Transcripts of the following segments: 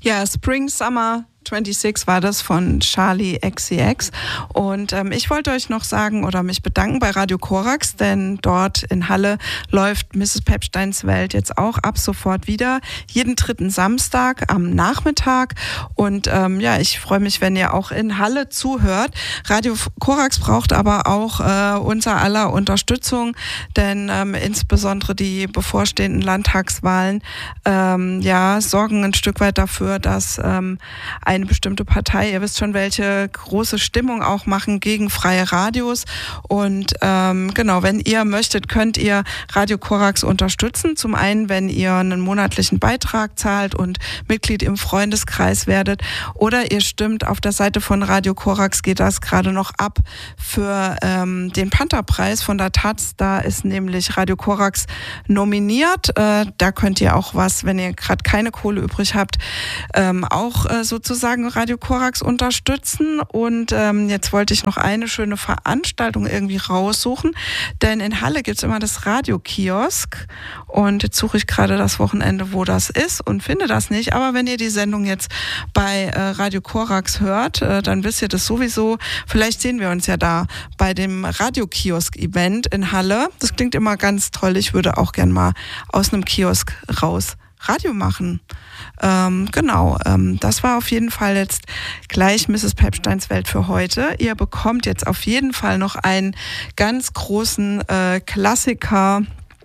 Ja, Spring Summer 26 war das von Charli XCX und ich wollte euch noch sagen oder mich bedanken bei Radio Korax, denn dort in Halle läuft Mrs. Pepsteins Welt jetzt auch ab sofort wieder, jeden dritten Samstag am Nachmittag und ich freue mich, wenn ihr auch in Halle zuhört. Radio Korax braucht aber auch unser aller Unterstützung, denn insbesondere die bevorstehenden Landtagswahlen sorgen ein Stück weit dafür, dass eine bestimmte Partei, ihr wisst schon welche, große Stimmung auch machen gegen freie Radios und wenn ihr möchtet, könnt ihr Radio Korax unterstützen. Zum einen, wenn ihr einen monatlichen Beitrag zahlt und Mitglied im Freundeskreis werdet oder ihr stimmt auf der Seite von Radio Korax, geht das gerade noch ab für den Pantherpreis von der Taz. Da ist nämlich Radio Korax nominiert. Da könnt ihr auch was, wenn ihr gerade keine Kohle übrig habt, auch sozusagen Radio Korax unterstützen. Und jetzt wollte ich noch eine schöne Veranstaltung irgendwie raussuchen, denn in Halle gibt es immer das Radiokiosk und jetzt suche ich gerade das Wochenende, wo das ist und finde das nicht. Aber wenn ihr die Sendung jetzt bei Radio Korax hört, dann wisst ihr das sowieso. Vielleicht sehen wir uns ja da bei dem Radiokiosk-Event in Halle. Das klingt immer ganz toll. Ich würde auch gern mal aus einem Kiosk raus Radio machen. Das war auf jeden Fall jetzt gleich Mrs. Pepsteins Welt für heute. Ihr bekommt jetzt auf jeden Fall noch einen ganz großen Klassiker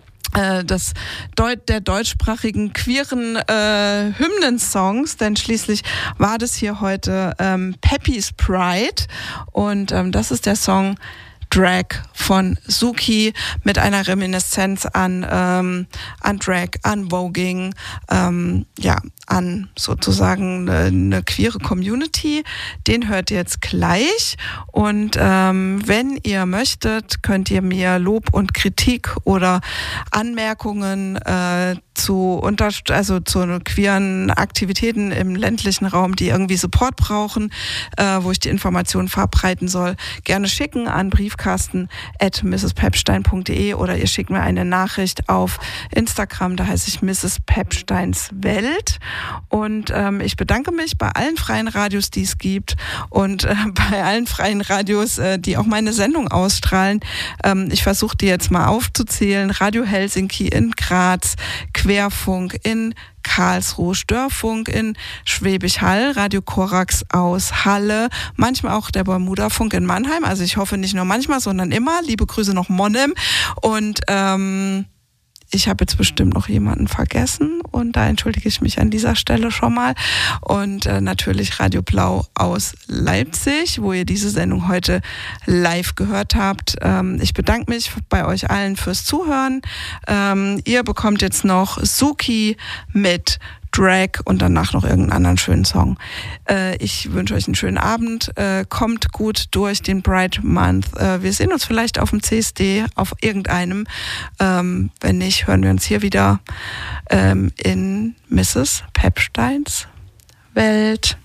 der deutschsprachigen queeren Hymnensongs, denn schließlich war das hier heute Peppy's Pride und das ist der Song Drag von Suki mit einer Reminiszenz an Drag, an Voging, an sozusagen eine queere Community. Den hört ihr jetzt gleich und wenn ihr möchtet, könnt ihr mir Lob und Kritik oder Anmerkungen zu queeren Aktivitäten im ländlichen Raum, die irgendwie Support brauchen, wo ich die Informationen verbreiten soll, gerne schicken an briefkasten@mrspepstein.de oder ihr schickt mir eine Nachricht auf Instagram, da heiße ich Mrs. Pepsteins Welt und ich bedanke mich bei allen freien Radios, die es gibt und bei allen freien Radios, die auch meine Sendung ausstrahlen. Ich versuche die jetzt mal aufzuzählen. Radio Helsinki in Graz, Querfunk in Karlsruhe, Störfunk in Schwäbisch Hall, Radio Korax aus Halle, manchmal auch der Bermuda-Funk in Mannheim, also ich hoffe nicht nur manchmal, sondern immer. Liebe Grüße nach Monnem und ich habe jetzt bestimmt noch jemanden vergessen und da entschuldige ich mich an dieser Stelle schon mal. Und natürlich Radio Blau aus Leipzig, wo ihr diese Sendung heute live gehört habt. Ich bedanke mich bei euch allen fürs Zuhören. Ihr bekommt jetzt noch Suki mit Drag und danach noch irgendeinen anderen schönen Song. Ich wünsche euch einen schönen Abend. Kommt gut durch den Pride Month. Wir sehen uns vielleicht auf dem CSD, auf irgendeinem. Wenn nicht, hören wir uns hier wieder in Mrs. Pepsteins Welt.